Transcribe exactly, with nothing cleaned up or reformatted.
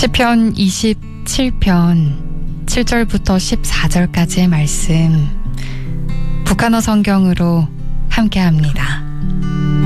시편 이십칠 편 칠 절부터 십사 절까지의 말씀 북한어 성경으로 함께합니다.